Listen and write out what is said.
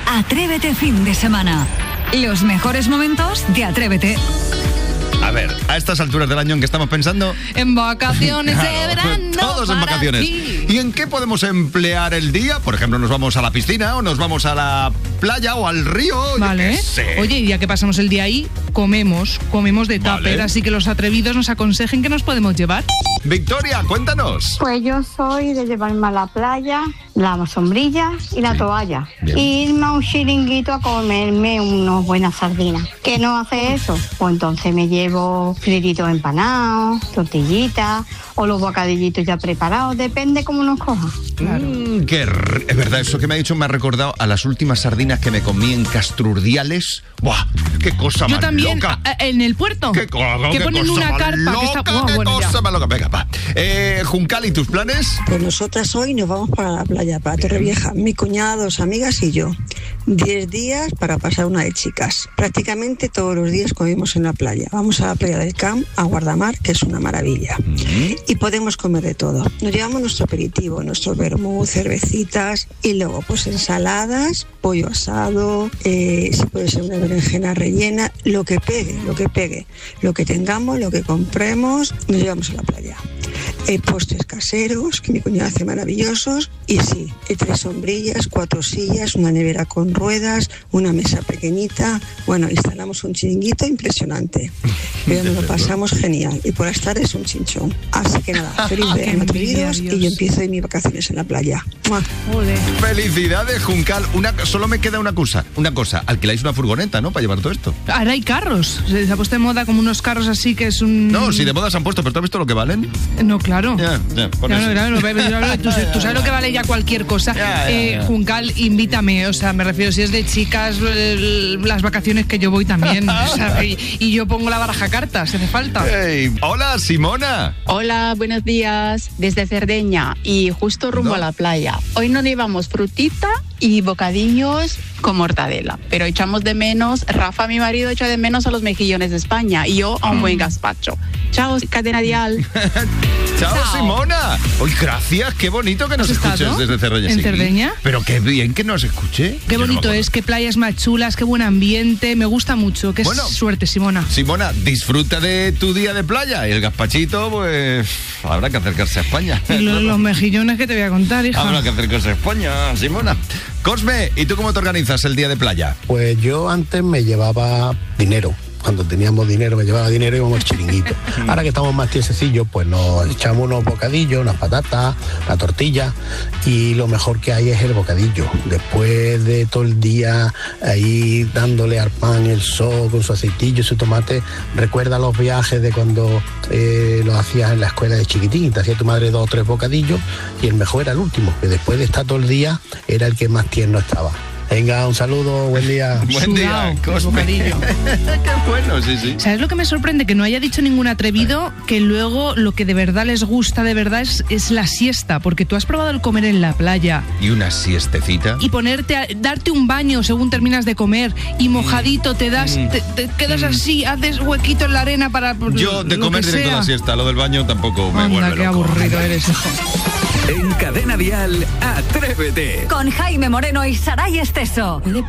Atrévete fin de semana. Los mejores momentos de Atrévete. A ver, a estas alturas del año en que estamos pensando... En vacaciones de verano. Todos en vacaciones. Ti. ¿Y en qué podemos emplear el día? Por ejemplo, nos vamos a la piscina o nos vamos a la playa o al río. Vale. Yo qué sé. Oye, y ya que pasamos el día ahí, comemos de tupper, así que los atrevidos nos aconsejen qué nos podemos llevar. Victoria, cuéntanos. Pues yo soy de llevarme a la playa la sombrilla y la toalla. Bien. Y irme a un chiringuito a comerme unas buenas sardinas. ¿Qué no hace eso? Pues entonces me llevo filetitos empanados, tortillitas o los bocadillitos ya preparados. Depende cómo nos coja. Claro. Es verdad, eso que me ha dicho me ha recordado a las últimas sardinas que me comí en Castrurdiales. ¡Buah! ¡Qué cosa Yo más también, loca! En el puerto. Que ponen cosa una más carpa loca, que está... qué bueno, cosa ya. más loca. Venga, va. Juncal, ¿y tus planes? Pues nosotras hoy nos vamos para la playa, para Torrevieja, mi cuñada, 2 amigas y yo. 10 días para pasar una de chicas. Prácticamente todos los días comemos en la playa. Vamos a la playa del Camp, a Guardamar, que es una maravilla. Y podemos comer de todo. Nos llevamos nuestro aperitivo, nuestro vermú, cervecitas y luego pues ensaladas, pollo asado, si puede ser una berenjena rellena, lo que pegue. Lo que tengamos, lo que compremos, nos llevamos a la playa. Postres caseros, que mi cuñada hace maravillosos, y sí, 3 sombrillas, 4 sillas, una nevera con ruedas, una mesa pequeñita. Bueno, instalamos un chiringuito impresionante, pero nos lo pasamos genial, y por estar es un chinchón. Así que nada, feliz verano, atrevidos, y yo empiezo mis vacaciones en la playa. ¡Mua! Ole. Felicidades, Juncal. Solo me queda una cosa. Alquiláis una furgoneta, ¿no? Para llevar todo esto. Ahora hay carros. Se ha puesto de moda como unos carros así que es un... No, si de moda se han puesto, pero ¿tú has visto lo que valen? No, claro. Ya, por eso. Claro, tú sabes lo que vale ya cualquier cosa. Ya. Juncal, invítame, o sea, me refiero, si es de chicas, las vacaciones que yo voy también. O sea, y yo pongo la baraja cartas, si hace falta. Hey, hola, Simona. Hola, buenos días, desde Cerdeña y justo rumbo a la playa. Hoy nos llevamos frutita y bocadillos con mortadela, pero echamos de menos, Rafa, mi marido, echa de menos a los mejillones de España y yo a un buen gazpacho. Chao, Cadena Dial. Chao, Simona. Oye, gracias, qué bonito que nos ¿Has escuches estado desde Cerdeña. en Sí. Cerdeña? Pero qué bien que nos escuche. Qué Yo no me bonito acuerdo. es, qué playas más chulas, qué buen ambiente, me gusta mucho, qué Bueno. suerte, Simona. Simona, disfruta de tu día de playa y el gazpachito, pues habrá que acercarse a España. Y los mejillones que te voy a contar, hija. Habrá que acercarse a España, Simona. Cosme, ¿y tú cómo te organizas el día de playa? Pues yo antes me llevaba dinero. Cuando teníamos dinero, me llevaba dinero y íbamos al chiringuito. Ahora que estamos más tiesecillos, pues nos echamos unos bocadillos, unas patatas, la tortilla, y lo mejor que hay es el bocadillo. Después de todo el día ahí dándole al pan el sol con su aceitillo, su tomate, recuerda los viajes de cuando los hacías en la escuela de chiquitín. Te hacía tu madre 2 o 3 bocadillos y el mejor era el último, que después de estar todo el día era el que más tierno estaba. Venga, un saludo, buen día. Buen día, Sudao, Cosme. bocadillo. Qué bueno, sí. ¿Sabes lo que me sorprende? Que no haya dicho ningún atrevido que luego lo que de verdad les gusta de verdad es la siesta, porque tú has probado el comer en la playa ¿Y una siestecita? y darte un baño según terminas de comer y mojadito te das, te quedas así, haces huequito en la arena para Yo de lo comer que directo a sea. la siesta, lo del baño tampoco me Anda, vuelve qué loco. aburrido eres, hijo. En Cadena Dial, Atrévete. Con Jaime Moreno y Saray Esteso.